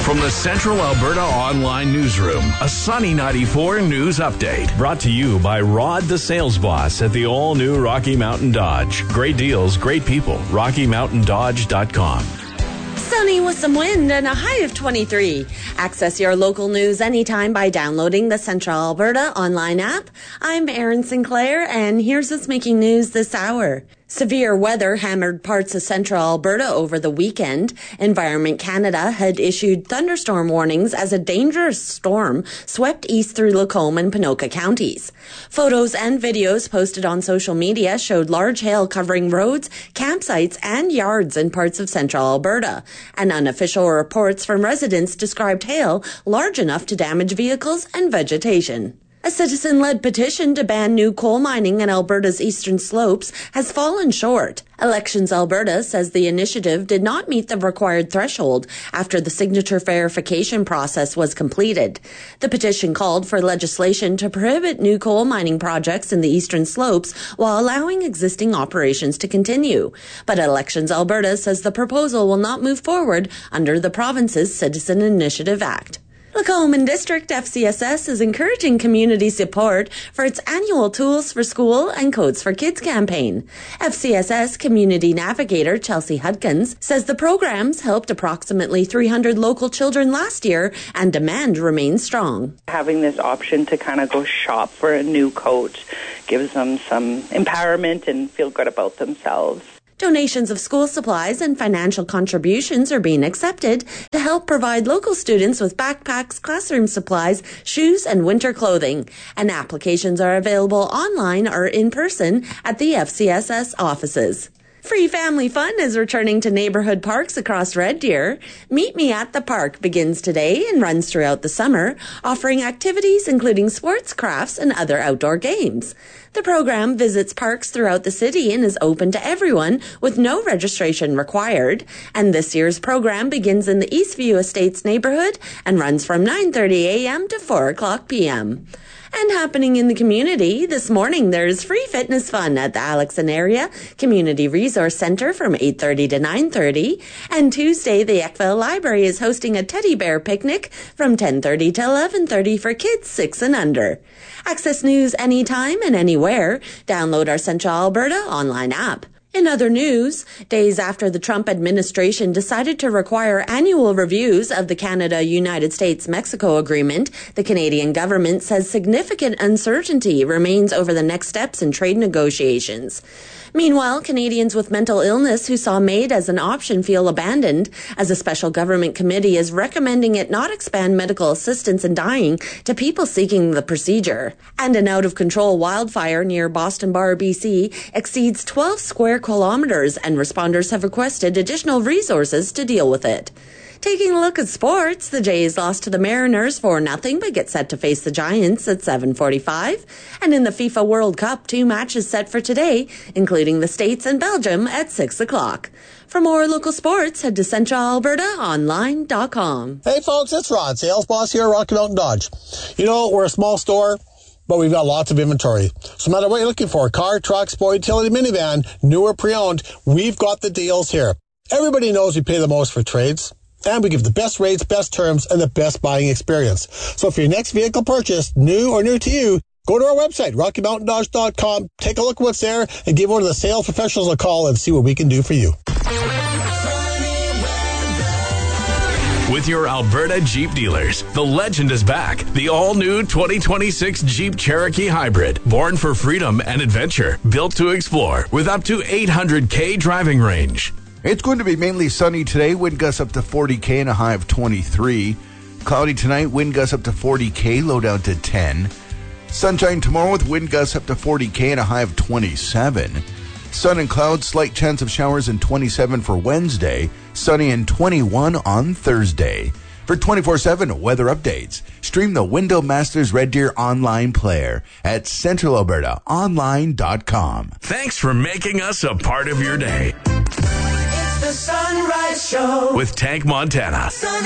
From the Central Alberta Online Newsroom, a Sunny 94 news update. Brought to you by Rod the Sales Boss at the all-new Rocky Mountain Dodge. Great deals, great people. RockyMountainDodge.com. Sunny with some wind and a high of 23. Access your local news anytime by downloading the Central Alberta online app. I'm Erin Sinclair, and here's what's making news this hour. Severe weather hammered parts of central Alberta over the weekend. Environment Canada had issued thunderstorm warnings as a dangerous storm swept east through Lacombe and Ponoka counties. Photos and videos posted on social media showed large hail covering roads, campsites, and yards in parts of central Alberta. And unofficial reports from residents described hail large enough to damage vehicles and vegetation. A citizen-led petition to ban new coal mining in Alberta's eastern slopes has fallen short. Elections Alberta says the initiative did not meet the required threshold after the signature verification process was completed. The petition called for legislation to prohibit new coal mining projects in the eastern slopes while allowing existing operations to continue. But Elections Alberta says the proposal will not move forward under the province's Citizen Initiative Act. Lacombe District FCSS is encouraging community support for its annual Tools for School and Codes for Kids campaign. FCSS Community Navigator Chelsea Hudkins says the programs helped approximately 300 local children last year and demand remains strong. Having this option to kind of go shop for a new coat gives them some empowerment and feel good about themselves. Donations of school supplies and financial contributions are being accepted to help provide local students with backpacks, classroom supplies, shoes, and winter clothing. And applications are available online or in person at the FCSS offices. Free family fun is returning to neighborhood parks across Red Deer. Meet Me at the Park begins today and runs throughout the summer, offering activities including sports, crafts, and other outdoor games. The program visits parks throughout the city and is open to everyone with no registration required. And this year's program begins in the Eastview Estates neighborhood and runs from 9:30 a.m. to 4 o'clock p.m. And happening in the community, this morning there's free fitness fun at the Alexon Area Community Resource Centre from 8:30 to 9:30. And Tuesday, the Eckville Library is hosting a teddy bear picnic from 10:30 to 11:30 for kids 6 and under. Access news anytime and anywhere. Download our Central Alberta online app. In other news, days after the Trump administration decided to require annual reviews of the Canada-United States-Mexico agreement, the Canadian government says significant uncertainty remains over the next steps in trade negotiations. Meanwhile, Canadians with mental illness who saw MAID as an option feel abandoned, as a special government committee is recommending it not expand medical assistance in dying to people seeking the procedure. And an out-of-control wildfire near Boston Bar, BC exceeds 12 square kilometers, and responders have requested additional resources to deal with it. Taking a look at sports, the Jays lost to the Mariners 4-0 but get set to face the Giants at 7:45. And in the FIFA World Cup, 2 matches set for today, including the States and Belgium at 6 o'clock. For more local sports, head to CentralAlbertaOnline.com. Hey folks, it's Rod, Sales Boss here at Rocky Mountain Dodge. You know, we're a small store, but we've got lots of inventory. So no matter what you're looking for, car, truck, sport, utility, minivan, new or pre-owned, we've got the deals here. Everybody knows we pay the most for trades. And we give the best rates, best terms, and the best buying experience. So for your next vehicle purchase, new or new to you, go to our website, RockyMountainDodge.com, take a look at what's there, and give one of the sales professionals a call and see what we can do for you. With your Alberta Jeep dealers, the legend is back. The all-new 2026 Jeep Cherokee Hybrid. Born for freedom and adventure. Built to explore with up to 800K driving range. It's going to be mainly sunny today, wind gusts up to 40K and a high of 23. Cloudy tonight, wind gusts up to 40K, low down to 10. Sunshine tomorrow with wind gusts up to 40K and a high of 27. Sun and clouds, slight chance of showers and 27 for Wednesday. Sunny and 21 on Thursday. For 24/7 weather updates, stream the Window Masters Red Deer online player at CentralAlbertaOnline.com. Thanks for making us a part of your day. It's the Sunrise Show with Tank Montana. Sunny